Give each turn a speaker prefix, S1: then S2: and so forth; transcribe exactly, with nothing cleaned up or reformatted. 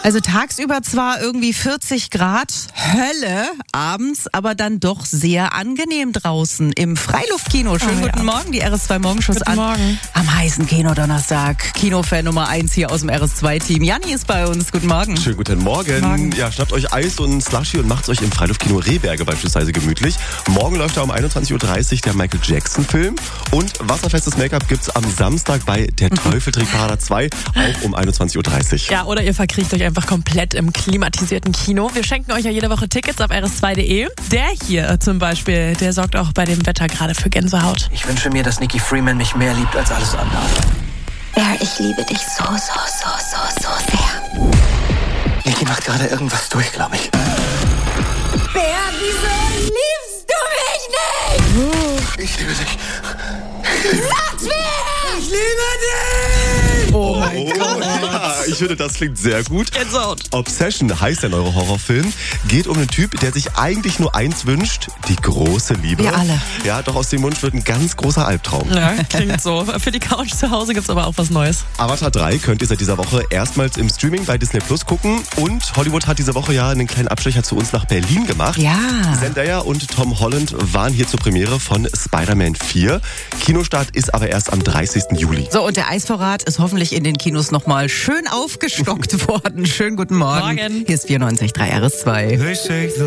S1: Also tagsüber zwar irgendwie vierzig Grad, Hölle, abends aber dann doch sehr angenehm draußen im Freiluftkino. Schönen
S2: Oh,
S1: guten
S2: ja.
S1: Morgen, die R S zwei Morgenschuss
S2: Guten
S1: an.
S2: Morgen.
S1: Am heißen Kinodonnerstag. Kinofan Nummer eins hier aus dem R S zwei Team. Janni ist bei uns. Guten Morgen.
S3: Schönen guten Morgen.
S2: Morgen.
S3: Ja, schnappt euch Eis und Slushy und macht's euch im Freiluftkino Rehberge beispielsweise gemütlich. Morgen läuft da um einundzwanzig Uhr dreißig der Michael Jackson Film. Und wasserfestes Make-up gibt's am Samstag bei Der Teufel trägt Prada zwei, auch um einundzwanzig Uhr dreißig.
S2: Ja, oder ihr verkriecht euch einfach komplett im klimatisierten Kino. Wir schenken euch ja jede Woche Tickets auf r s zwei punkt de. Der hier zum Beispiel, der sorgt auch bei dem Wetter gerade für Gänsehaut.
S4: Ich wünsche mir, dass Nikki Freeman mich mehr liebt als alles andere.
S5: Bär, ich liebe dich so, so, so, so, so sehr.
S4: Nikki macht gerade irgendwas durch, glaube ich.
S5: Bär, wieso liebst du mich nicht?
S4: Ich liebe dich.
S5: Sag's mir!
S4: Ich liebe dich!
S1: Oh mein
S3: Oh, ja, ich finde, das klingt sehr gut.
S2: Gänsehaut.
S3: Obsession heißt der neue Horrorfilm. Geht um einen Typ, der sich eigentlich nur eins wünscht, die große Liebe.
S1: Wir alle.
S3: Ja, doch aus dem Wunsch wird ein ganz großer Albtraum.
S2: Ja, klingt so. Für die Couch zu Hause gibt's aber auch was Neues.
S3: Avatar drei könnt ihr seit dieser Woche erstmals im Streaming bei Disney Plus gucken. Und Hollywood hat diese Woche ja einen kleinen Abstecher zu uns nach Berlin gemacht.
S1: Ja.
S3: Zendaya und Tom Holland waren hier zur Premiere von Spider-Man vier. Kinostart ist aber erst am dreißigsten Juli.
S1: So, und der Eisvorrat ist hoffentlich in den Kinos nochmal schön aufgestockt worden. Schönen guten Morgen.
S2: Morgen.
S1: Hier ist vierundneunzig Komma drei R S zwei.